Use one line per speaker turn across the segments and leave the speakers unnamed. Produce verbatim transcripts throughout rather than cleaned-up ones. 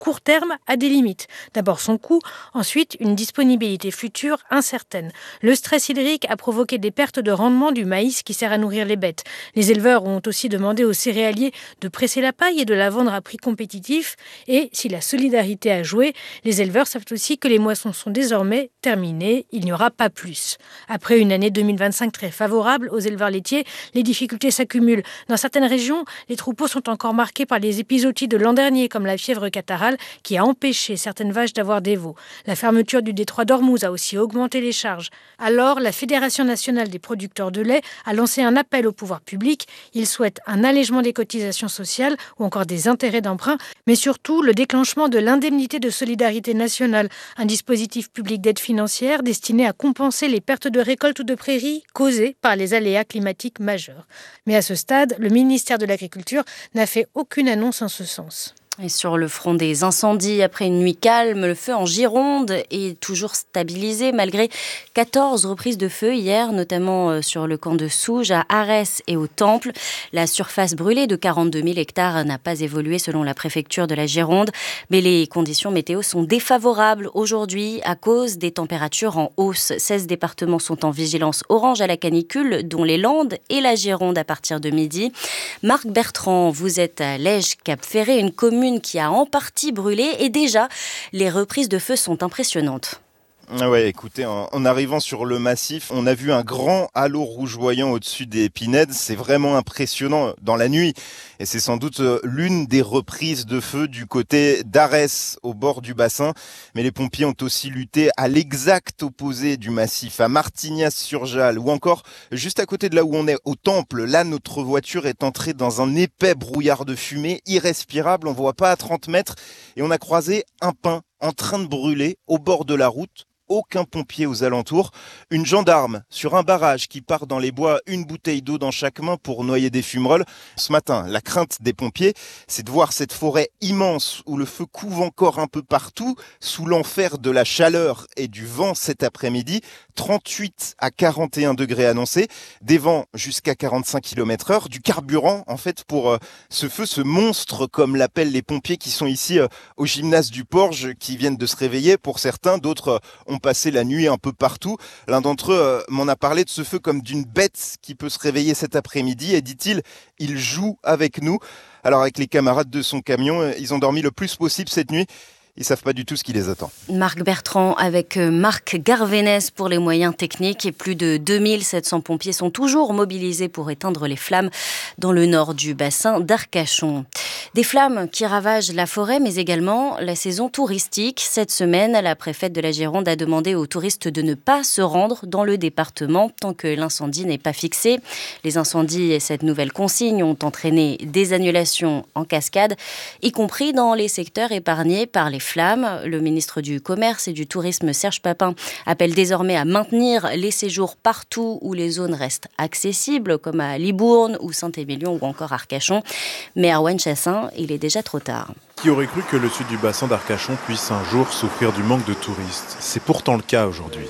court terme a des limites. D'abord son coût, ensuite une disponibilité future incertaine. Le stress hydrique a provoqué des pertes de rendement du maïs qui sert à nourrir les bêtes. Les éleveurs ont aussi demandé aux céréaliers de presser la paille et de la vendre à prix compétitif. Et si la solidarité a joué, les éleveurs savent aussi que les moissons sont désormais terminées. Il n'y aura pas plus. Après une année deux mille vingt-cinq très favorable aux éleveurs laitiers, les difficultés s'accumulent. Dans certaines régions, les troupeaux sont encore marqués par les épizooties de l'an dernier, comme la fièvre catarrhale, qui a empêché certaines vaches d'avoir des veaux. La fermeture du détroit d'Ormuz a aussi augmenté les charges. Alors, la Fédération nationale des producteurs de lait a lancé un appel au pouvoir public. Il souhaite un allègement des cotisations sociales ou encore des intérêts d'emprunt, mais surtout le déclenchement de l'indemnité de solidarité nationale, un dispositif public d'aide financière destiné à compenser les pertes de récolte ou de prairies causées par les aléas climatiques majeurs. Mais à ce stade, le ministère de l'Agriculture n'a fait aucune annonce en ce sens.
Et sur le front des incendies, après une nuit calme, le feu en Gironde est toujours stabilisé malgré quatorze reprises de feu hier, notamment sur le camp de Souges, à Arès et au Temple. La surface brûlée de quarante-deux mille hectares n'a pas évolué selon la préfecture de la Gironde, mais les conditions météo sont défavorables aujourd'hui à cause des températures en hausse. seize départements sont en vigilance orange à la canicule, dont les Landes et la Gironde à partir de midi. Marc Bertrand, vous êtes à Lège-Cap-Ferré, une commune qui a en partie brûlé et déjà les reprises de feu sont impressionnantes.
Ah ouais, écoutez, en, en arrivant sur le massif, on a vu un grand halo rougeoyant au-dessus des Pinèdes. C'est vraiment impressionnant dans la nuit. Et c'est sans doute l'une des reprises de feu du côté d'Arès, au bord du bassin. Mais les pompiers ont aussi lutté à l'exact opposé du massif, à Martignas-sur-Jalles, ou encore juste à côté de là où on est, au Temple. Là, notre voiture est entrée dans un épais brouillard de fumée, irrespirable. On ne voit pas à trente mètres. Et on a croisé un pin en train de brûler au bord de la route. Aucun pompier aux alentours, une gendarme sur un barrage qui part dans les bois, une bouteille d'eau dans chaque main pour noyer des fumerolles. Ce matin, la crainte des pompiers, c'est de voir cette forêt immense où le feu couve encore un peu partout, sous l'enfer de la chaleur et du vent cet après-midi. trente-huit à quarante et un degrés annoncés, des vents jusqu'à quarante-cinq kilomètres heure, du carburant en fait pour euh, ce feu, ce monstre comme l'appellent les pompiers qui sont ici euh, au gymnase du Porge, qui viennent de se réveiller pour certains, d'autres euh, ont passé la nuit un peu partout. L'un d'entre eux euh, m'en a parlé de ce feu comme d'une bête qui peut se réveiller cet après-midi et dit-il, il joue avec nous. Alors avec les camarades de son camion, euh, ils ont dormi le plus possible cette nuit. Ils ne savent pas du tout ce qui les attend.
Marc Bertrand avec Marc Garvénès pour les moyens techniques et plus de deux mille sept cents pompiers sont toujours mobilisés pour éteindre les flammes dans le nord du bassin d'Arcachon. Des flammes qui ravagent la forêt mais également la saison touristique. Cette semaine, la préfète de la Gironde a demandé aux touristes de ne pas se rendre dans le département tant que l'incendie n'est pas fixé. Les incendies et cette nouvelle consigne ont entraîné des annulations en cascade, y compris dans les secteurs épargnés par les flammes. Le ministre du Commerce et du Tourisme, Serge Papin, appelle désormais à maintenir les séjours partout où les zones restent accessibles, comme à Libourne ou Saint-Émilion ou encore Arcachon. Mais Erwan Chassin, il est déjà trop tard.
Qui aurait cru que le sud du bassin d'Arcachon puisse un jour souffrir du manque de touristes ? C'est pourtant le cas aujourd'hui.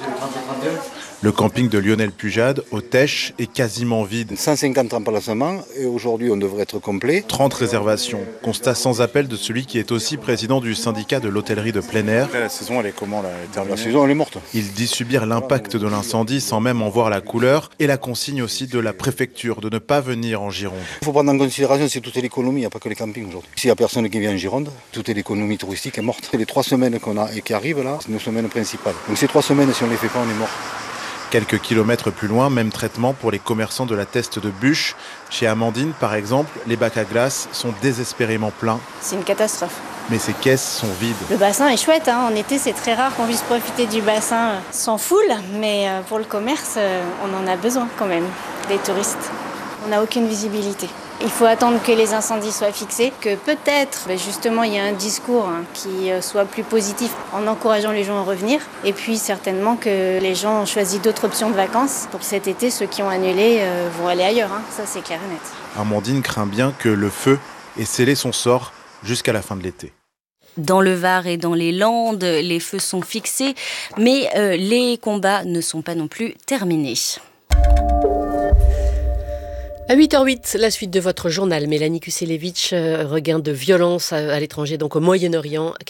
Le camping de Lionel Pujade, au Tèche, est quasiment vide.
cent cinquante remplacements et aujourd'hui on devrait être complet.
trente réservations. Constat sans appel de celui qui est aussi président du syndicat de l'hôtellerie de plein air.
Là, la saison elle est comment là, elle est La saison elle est morte.
Il dit subir l'impact de l'incendie sans même en voir la couleur et la consigne aussi de la préfecture de ne pas venir en Gironde.
Il faut prendre en considération c'est toute l'économie, il n'y a pas que les campings aujourd'hui. S'il n'y a personne qui vient en Gironde, toute l'économie touristique est morte. Les trois semaines qu'on a et qui arrivent là, c'est nos semaines principales. Donc ces trois semaines si on ne les fait pas on est mort.
Quelques kilomètres plus loin, même traitement pour les commerçants de la Teste de Bûche. Chez Amandine, par exemple, les bacs à glace sont désespérément pleins.
C'est une catastrophe.
Mais ces caisses sont vides.
Le bassin est chouette, hein. En été c'est très rare qu'on puisse profiter du bassin sans foule, mais pour le commerce, on en a besoin quand même, des touristes. On n'a aucune visibilité. Il faut attendre que les incendies soient fixés, que peut-être justement il y a un discours qui soit plus positif en encourageant les gens à revenir. Et puis certainement que les gens ont choisi d'autres options de vacances. Pour cet été, ceux qui ont annulé vont aller ailleurs, hein. Ça c'est clair et net.
Amandine craint bien que le feu ait scellé son sort jusqu'à la fin de l'été.
Dans le Var et dans les Landes, les feux sont fixés, mais euh, les combats ne sont pas non plus terminés.
À huit heures huit, la suite de votre journal. Mélanie Kuselevitch, regain de violence à l'étranger, donc au Moyen-Orient.